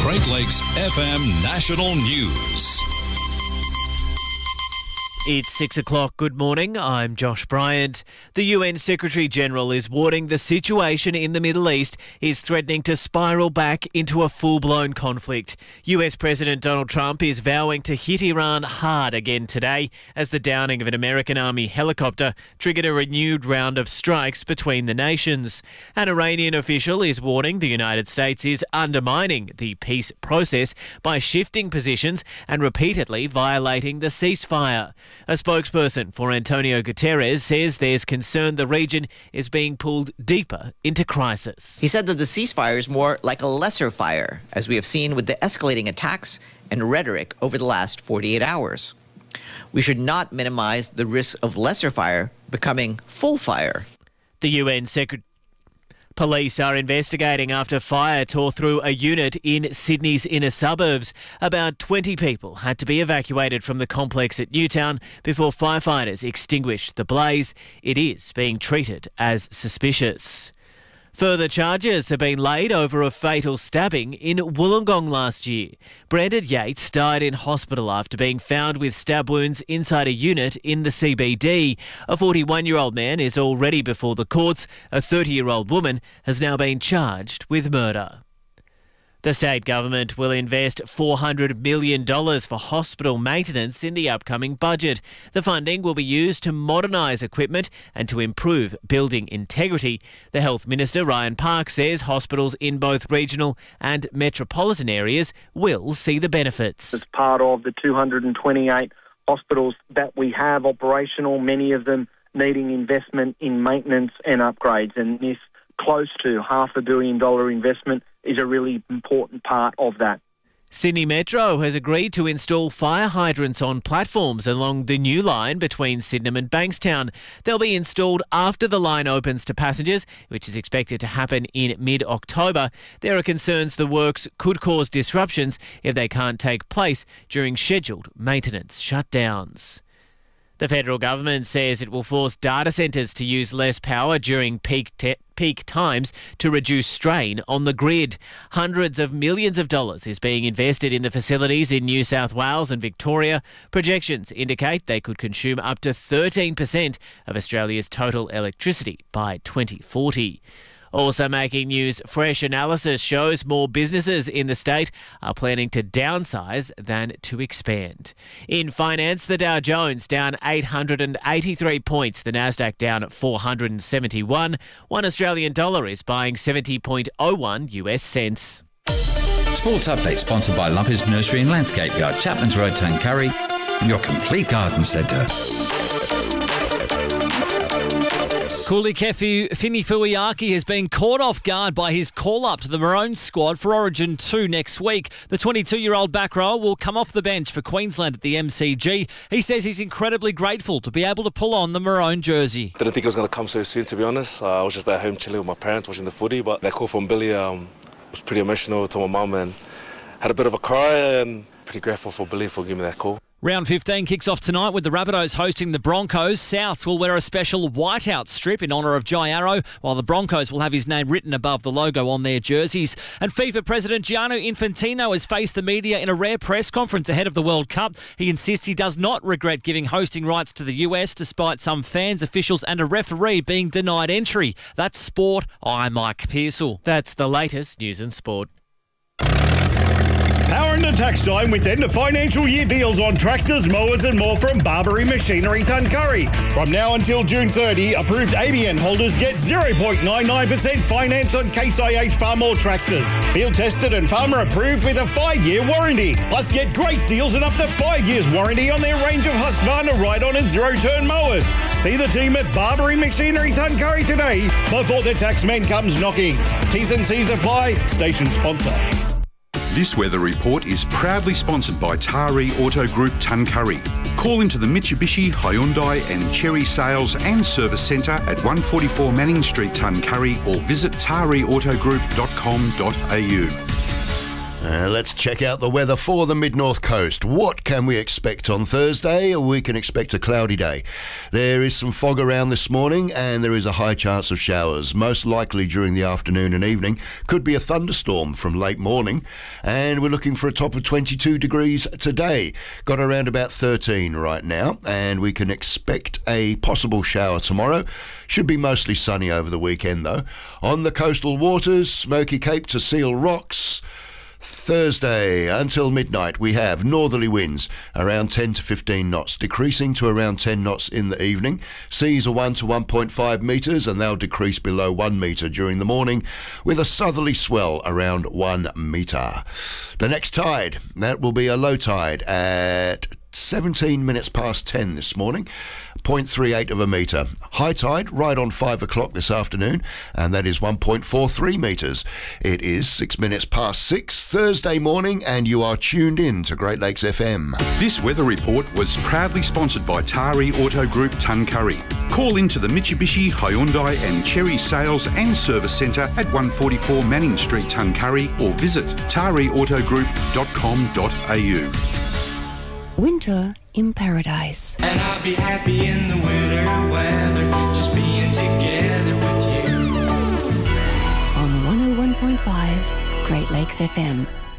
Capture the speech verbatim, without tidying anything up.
Great Lakes F M National News. It's six o'clock. Good morning. I'm Josh Bryant. The U N Secretary-General is warning the situation in the Middle East is threatening to spiral back into a full-blown conflict. U S President Donald Trump is vowing to hit Iran hard again today as the downing of an American Army helicopter triggered a renewed round of strikes between the nations. An Iranian official is warning the United States is undermining the peace process by shifting positions and repeatedly violating the ceasefire. A spokesperson for Antonio Guterres says there's concern the region is being pulled deeper into crisis. He said that the ceasefire is more like a lesser fire, as we have seen with the escalating attacks and rhetoric over the last forty-eight hours. We should not minimize the risk of lesser fire becoming full fire. The U N Secretary Police are investigating after fire tore through a unit in Sydney's inner suburbs. About twenty people had to be evacuated from the complex at Newtown before firefighters extinguished the blaze. It is being treated as suspicious. Further charges have been laid over a fatal stabbing in Wollongong last year. Brandon Yates died in hospital after being found with stab wounds inside a unit in the C B D. A forty-one-year-old man is already before the courts. A thirty-year-old woman has now been charged with murder. The state government will invest four hundred million dollars for hospital maintenance in the upcoming budget. The funding will be used to modernise equipment and to improve building integrity. The Health Minister, Ryan Park, says hospitals in both regional and metropolitan areas will see the benefits. As part of the two hundred twenty-eight hospitals that we have operational, many of them needing investment in maintenance and upgrades, and this close to half a billion dollar investment is a really important part of that. Sydney Metro has agreed to install fire hydrants on platforms along the new line between Sydenham and Bankstown. They'll be installed after the line opens to passengers, which is expected to happen in mid-October. There are concerns the works could cause disruptions if they can't take place during scheduled maintenance shutdowns. The federal government says it will force data centres to use less power during peak te- peak times to reduce strain on the grid. Hundreds of millions of dollars is being invested in the facilities in New South Wales and Victoria. Projections indicate they could consume up to thirteen percent of Australia's total electricity by twenty forty. Also making news, fresh analysis shows more businesses in the state are planning to downsize than to expand. In finance, the Dow Jones down eight hundred eighty-three points, the Nasdaq down at four hundred seventy-one. One Australian dollar is buying seventy point oh one U S cents. Sports update sponsored by Lumpers Nursery and Landscape Yard, Chapman's Road, Tuncurry, your complete garden centre. Kuli Kefu Finifuiaki has been caught off guard by his call-up to the Maroons squad for Origin two next week. The twenty-two-year-old back rower will come off the bench for Queensland at the M C G. He says he's incredibly grateful to be able to pull on the Maroon jersey. Didn't think it was going to come so soon, to be honest. Uh, I was just at home chilling with my parents watching the footy, but that call from Billy um, was pretty emotional. I told my mum and had a bit of a cry, and pretty grateful for Billy for giving me that call. Round fifteen kicks off tonight with the Rabbitohs hosting the Broncos. Souths will wear a special whiteout strip in honour of Jai Arrow, while the Broncos will have his name written above the logo on their jerseys. And FIFA President Gianni Infantino has faced the media in a rare press conference ahead of the World Cup. He insists he does not regret giving hosting rights to the U S, despite some fans, officials and a referee being denied entry. That's sport. I'm Mike Pearsall. That's the latest news and sport. Power into tax time with end of financial year deals on tractors, mowers and more from Barbary Machinery Tuncurry. From now until June thirtieth, approved A B N holders get zero point nine nine percent finance on Case I H Farmall tractors. Field tested and farmer approved with a five-year warranty. Plus get great deals and up to five years warranty on their range of Husqvarna ride-on and zero-turn mowers. See the team at Barbary Machinery Tuncurry today before the taxman comes knocking. T's and C's apply. Station sponsor. This weather report is proudly sponsored by Taree Auto Group Tuncurry. Call into the Mitsubishi, Hyundai and Chery Sales and Service Centre at one forty-four Manning Street, Tuncurry, or visit taree auto group dot com dot a u. Uh, let's check out the weather for the mid-north coast. What can we expect on Thursday? We can expect a cloudy day. There is some fog around this morning and there is a high chance of showers, most likely during the afternoon and evening. Could be a thunderstorm from late morning. And we're looking for a top of twenty-two degrees today. Got around about thirteen right now, and we can expect a possible shower tomorrow. Should be mostly sunny over the weekend though. On the coastal waters, Smoky Cape to Seal Rocks, Thursday until midnight we have northerly winds around ten to fifteen knots, decreasing to around ten knots in the evening. Seas are one to one point five metres and they'll decrease below one metre during the morning, with a southerly swell around one metre. The next tide, that will be a low tide at seventeen minutes past ten this morning, zero point three eight of a metre. High tide right on five o'clock this afternoon, and that is one point four three metres. It is six minutes past six Thursday morning, and you are tuned in to Great Lakes F M. This weather report was proudly sponsored by Tari Auto Group Tuncurry. Call into the Mitsubishi, Hyundai and Cherry Sales and Service Centre at one forty-four Manning Street, Tuncurry, or visit tari auto group dot com dot a u. Winter in Paradise. And I'll be happy in the winter weather, just being together with you. On one oh one point five Great Lakes F M.